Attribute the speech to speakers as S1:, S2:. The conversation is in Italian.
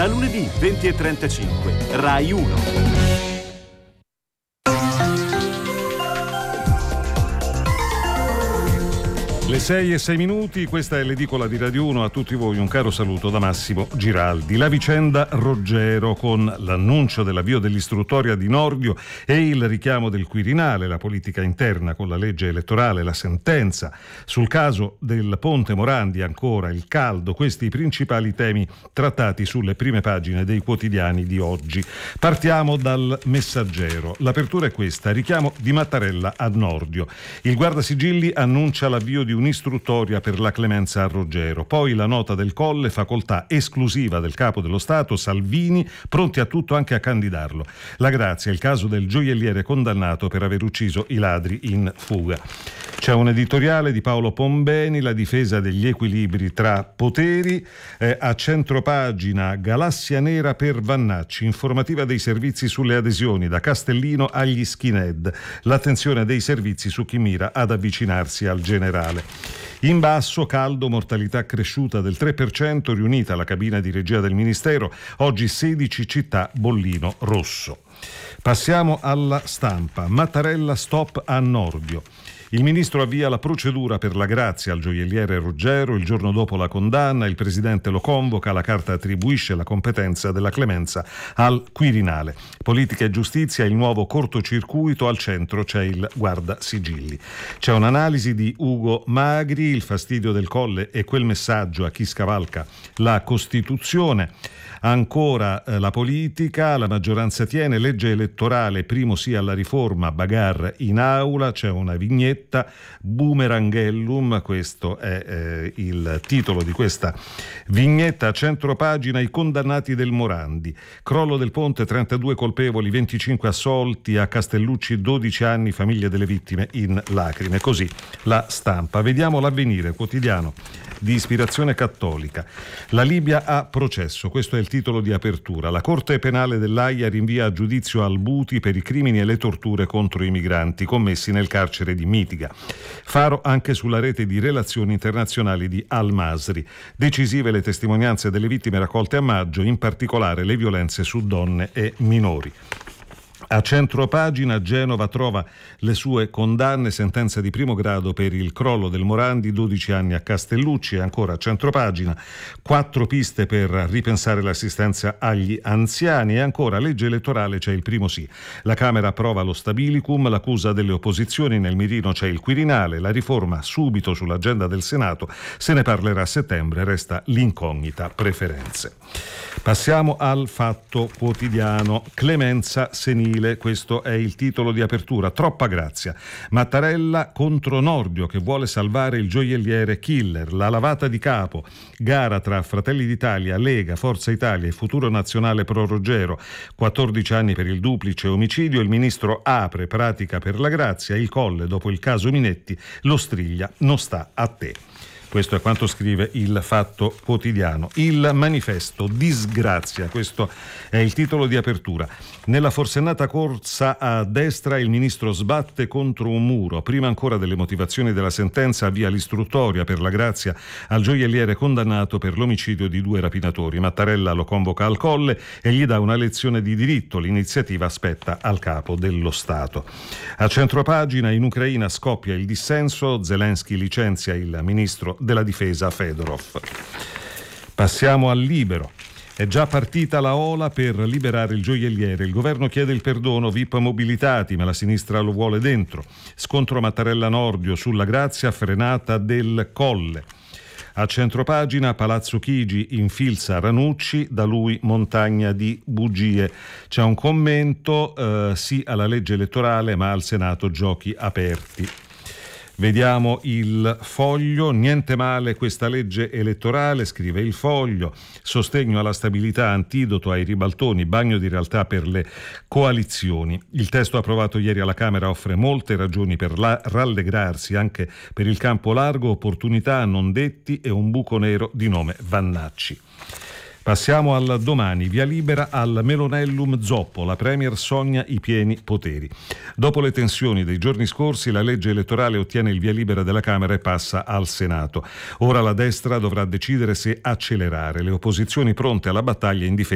S1: Da lunedì 20:35, Rai 1.
S2: Le 6:06, questa è l'edicola di Radio 1. A tutti voi un caro saluto da Massimo Giraldi. La vicenda Roggero, con l'annuncio dell'avvio dell'istruttoria di Nordio e il richiamo del Quirinale, la politica interna con la legge elettorale, la sentenza sul caso del Ponte Morandi, ancora il caldo, questi i principali temi trattati sulle prime pagine dei quotidiani di oggi. Partiamo dal Messaggero. L'apertura è questa: richiamo di Mattarella a Nordio. Il Guardasigilli annuncia l'avvio di un'istruttoria per la clemenza a Roggero. Poi la nota del Colle, facoltà esclusiva del capo dello Stato Salvini, pronti a tutto, anche a candidarlo. La grazia, il caso del gioielliere condannato per aver ucciso i ladri in fuga. C'è un editoriale di Paolo Pombeni, la difesa degli equilibri tra poteri. A centropagina, galassia nera per Vannacci, informativa dei servizi sulle adesioni da Castellino agli skinhead, l'attenzione dei servizi su chi mira ad avvicinarsi al generale. In basso, caldo, mortalità cresciuta del 3%, riunita alla cabina di regia del Ministero, oggi 16 città bollino rosso. Passiamo alla Stampa. Mattarella stop a Nordio. Il ministro avvia la procedura per la grazia al gioielliere Roggero. Il giorno dopo la condanna il presidente lo convoca, la carta attribuisce la competenza della clemenza al Quirinale. Politica e giustizia, il nuovo cortocircuito, al centro c'è il Guardasigilli. C'è un'analisi di Ugo Magri, il fastidio del Colle e quel messaggio a chi scavalca la Costituzione. Ancora la politica, la maggioranza tiene, legge elettorale, primo sì alla riforma, bagarre in aula, c'è una vignetta, Boomerangellum, questo è il titolo di questa vignetta. A centropagina, i condannati del Morandi, crollo del ponte, 32 colpevoli, 25 assolti, a Castellucci 12 anni, famiglie delle vittime in lacrime. Così la Stampa. Vediamo l'Avvenire, quotidiano di ispirazione cattolica. La Libia a processo, questo è il titolo di apertura. La Corte Penale dell'Aia rinvia a giudizio Albuti per i crimini e le torture contro i migranti commessi nel carcere di Mitiga. Faro anche sulla rete di relazioni internazionali di Al-Masri. Decisive le testimonianze delle vittime raccolte a maggio, in particolare le violenze su donne e minori. A centropagina, Genova trova le sue condanne, sentenza di primo grado per il crollo del Morandi, 12 anni a Castellucci. E ancora a centropagina, 4 piste per ripensare l'assistenza agli anziani. E ancora, legge elettorale, c'è il primo sì. La Camera approva lo stabilicum, l'accusa delle opposizioni, nel mirino c'è il Quirinale, la riforma subito sull'agenda del Senato, se ne parlerà a settembre, resta l'incognita preferenze. Passiamo al Fatto Quotidiano. Clemenza senile, questo è il titolo di apertura. Troppa grazia. Mattarella contro Nordio, che vuole salvare il gioielliere killer. La lavata di capo. Gara tra Fratelli d'Italia, Lega, Forza Italia e Futuro Nazionale Pro Roggero. 14 anni per il duplice omicidio. Il ministro apre pratica per la grazia. Il Colle, dopo il caso Minetti, lo striglia. Non sta a te. Questo è quanto scrive il Fatto Quotidiano. Il Manifesto, disgrazia, questo è il titolo di apertura. Nella forsennata corsa a destra il ministro sbatte contro un muro. Prima ancora delle motivazioni della sentenza, avvia l'istruttoria per la grazia al gioielliere condannato per l'omicidio di 2 rapinatori. Mattarella lo convoca al Colle e gli dà una lezione di diritto. L'iniziativa spetta al capo dello Stato. A centropagina, in Ucraina scoppia il dissenso. Zelensky licenzia il ministro della difesa Fedorov. Passiamo al Libero. È già partita la ola per liberare il gioielliere. Il governo chiede il perdono, VIP mobilitati, ma la sinistra lo vuole dentro. Scontro Mattarella-Nordio sulla grazia, frenata del Colle. A centropagina, Palazzo Chigi infilza Ranucci, da lui montagna di bugie. C'è un commento, sì alla legge elettorale, ma al Senato giochi aperti. Vediamo il Foglio. Niente male questa legge elettorale, scrive il Foglio. Sostegno alla stabilità, antidoto ai ribaltoni, bagno di realtà per le coalizioni. Il testo approvato ieri alla Camera offre molte ragioni per rallegrarsi anche per il campo largo, opportunità non detti e un buco nero di nome Vannacci. Passiamo al Domani, via libera al Melonellum Zoppo, la Premier sogna i pieni poteri. Dopo le tensioni dei giorni scorsi, la legge elettorale ottiene il via libera della Camera e passa al Senato. Ora la destra dovrà decidere se accelerare, le opposizioni pronte alla battaglia in difesa